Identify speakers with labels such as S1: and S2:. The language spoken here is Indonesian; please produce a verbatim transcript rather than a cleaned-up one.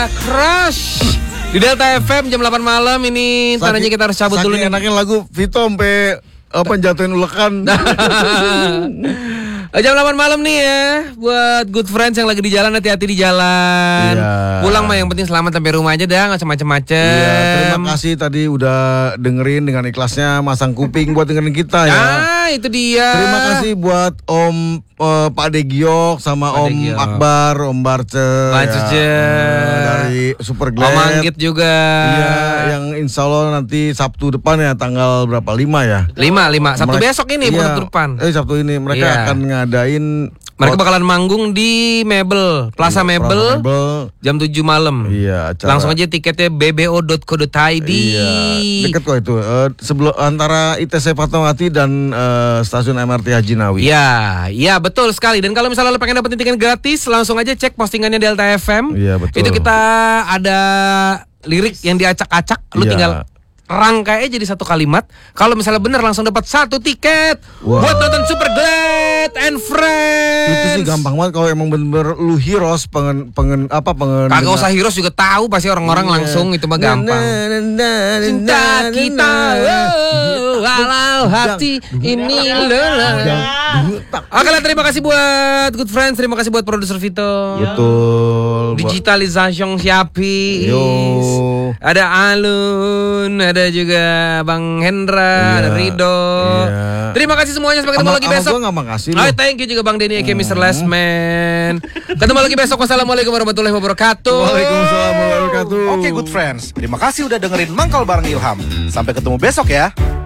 S1: Crush di Delta F M jam delapan malam ini. Tandanya kita harus cabut dulu nih.
S2: Saking enaknya lagu Vito sampai apa jatuhin ulekan.
S1: Jam delapan malam nih ya. Buat good friends yang lagi di jalan, hati-hati di jalan.
S2: Iya.
S1: Pulang mah yang penting selamat sampai rumah aja dah, nggak usah macem-macem.
S2: Iya, terima kasih tadi udah dengerin dengan ikhlasnya, masang kuping buat dengerin kita ya.
S1: Ah, itu dia.
S2: Terima kasih buat Om uh, Pak Degiok sama
S1: Pak
S2: Om
S1: Degiok.
S2: Akbar, Om Barce,
S1: Barce.
S2: ya. Uh, dari Super Glad.
S1: Om Anggit juga.
S2: Iya, yang insya Allah nanti Sabtu depan ya, tanggal berapa? lima ya?
S1: Lima, lima. Sabtu
S2: Mereka-
S1: besok ini,
S2: iya,
S1: bukan Sabtu depan.
S2: Eh Sabtu ini mereka
S1: Iya.
S2: akan ngadain
S1: Mereka bakalan manggung di Mebel, Plaza Mebel,
S2: Mebel.
S1: jam tujuh malam.
S2: Iya, acara.
S1: Langsung aja tiketnya b b o dot co dot i d.
S2: Iya, deket kok itu. Eh, sebelum antara I T C Fatmawati dan eh, stasiun M R T Haji Nawi.
S1: Iya, iya betul sekali. Dan kalau misalnya lo pengen dapetin tiket gratis, langsung aja cek postingannya Delta F M.
S2: Iya, betul.
S1: Itu kita ada lirik yang diacak-acak. Lu
S2: Iya.
S1: tinggal rangkai aja jadi satu kalimat. Kalau misalnya bener langsung dapat satu tiket
S2: Wow.
S1: buat nonton Super Glad and Friends.
S2: Itu sih gampang banget kalau emang bener-bener lu heroes pengen pengen apa pengen
S1: Kagak usah heroes juga tahu pasti orang-orang
S2: Iya.
S1: langsung itu mah gampang. Cinta kita, oh, walau hati ini lelah. Oke lah, terima kasih buat good friends, terima kasih buat produser Vito.
S2: Betul.
S1: Digitalisasi Siapi.
S2: Yo.
S1: Ada Alun, ada juga Bang Hendra,
S2: Iya,
S1: ada Rido.
S2: iya.
S1: Terima kasih semuanya, sampai ketemu
S2: Ama-
S1: lagi
S2: ama
S1: besok.
S2: gua nggak makasih
S1: Oh,
S2: lu.
S1: thank you juga Bang Denny aka mister Lesman. Ketemu lagi besok. Wassalamualaikum warahmatullahi wabarakatuh.
S2: Waalaikumsalam warahmatullahi wabarakatuh.
S3: Oke good friends, terima kasih udah dengerin Mangkal bareng Ilham. Sampai ketemu besok ya.